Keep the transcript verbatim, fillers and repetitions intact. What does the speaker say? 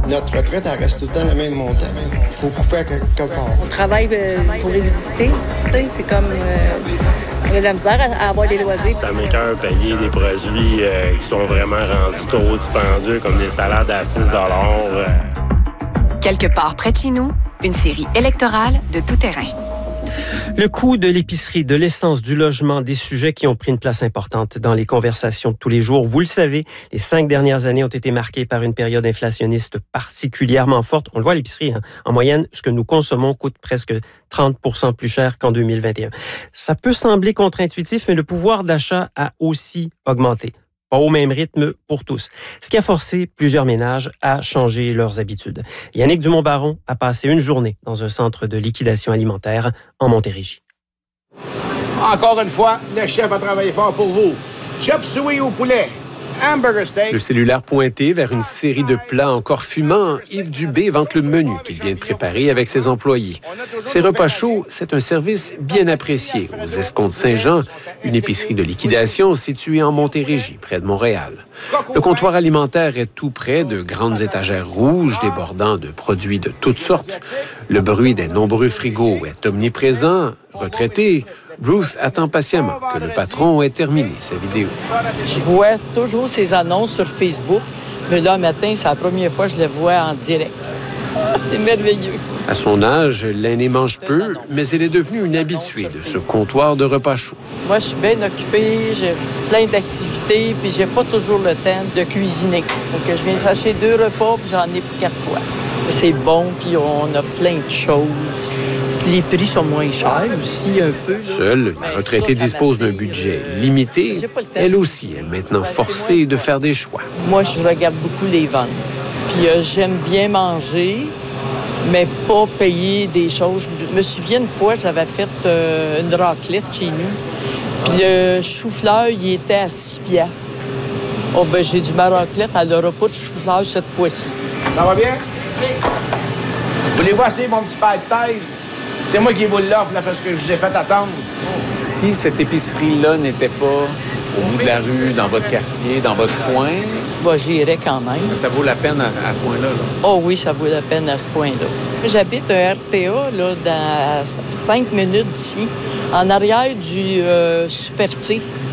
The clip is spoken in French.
Notre retraite, elle reste tout le temps le même montant. Il faut couper à quelque part. On travaille pour exister. C'est comme... Euh, on a de la misère à avoir des loisirs. Ça m'écoeure payer des produits euh, qui sont vraiment rendus trop dispendieux, comme des salades à six dollars. Euh. Quelque part près de chez nous, une série électorale de tout terrain. Le coût de l'épicerie, de l'essence, du logement, des sujets qui ont pris une place importante dans les conversations de tous les jours. Vous le savez, les cinq dernières années ont été marquées par une période inflationniste particulièrement forte. On le voit à l'épicerie, hein. En moyenne, ce que nous consommons coûte presque trente pour cent plus cher qu'en deux mille vingt et un. Ça peut sembler contre-intuitif, mais le pouvoir d'achat a aussi augmenté. Pas au même rythme pour tous. Ce qui a forcé plusieurs ménages à changer leurs habitudes. Yannick Dumont-Baron a passé une journée dans un centre de liquidation alimentaire en Montérégie. Encore une fois, le chef a travaillé fort pour vous. Chop suey au poulet. Hamburger steak. Le cellulaire pointé vers une série de plats encore fumants, Yves Dubé vante le menu qu'il vient de préparer avec ses employés. Ces repas chauds, c'est un service bien apprécié aux Escomptes-Saint-Jean, une épicerie de liquidation située en Montérégie, près de Montréal. Le comptoir alimentaire est tout près de grandes étagères rouges débordant de produits de toutes sortes. Le bruit des nombreux frigos est omniprésent. Retraité, Bruce attend patiemment que le patron ait terminé sa vidéo. Je vois toujours ces annonces sur Facebook, mais là, matin, c'est la première fois que je les vois en direct. C'est merveilleux. À son âge, l'aînée mange peu, mais elle est devenue une habituée de ce comptoir de repas chauds. Moi, je suis bien occupée, j'ai plein d'activités, puis j'ai pas toujours le temps de cuisiner. Donc, je viens chercher deux repas, puis j'en ai pour quatre fois. C'est bon, puis on a plein de choses. Les prix sont moins chers aussi, un peu. Seule, la retraitée dispose d'un budget limité. Elle aussi est maintenant forcée de faire des choix. Moi, je regarde beaucoup les ventes. Puis euh, j'aime bien manger, mais pas payer des choses. Je me souviens une fois, j'avais fait euh, une raclette chez nous. Puis le chou-fleur, il était à six piastres. Oh, ben j'ai dit, ma raclette, elle n'aura pas de chou-fleur cette fois-ci. Ça va bien? Oui. Voulez-vous essayer mon petit pain de taille? C'est moi qui vous l'offre, là, parce que je vous ai fait attendre. Si cette épicerie-là n'était pas au bout de la rue, dans votre quartier, dans votre coin... Bah, j'irais quand même. Ça vaut la peine à, à ce point-là, là? Oh oui, ça vaut la peine à ce point-là. J'habite un R P A, là, dans cinq minutes d'ici, en arrière du euh, Super C.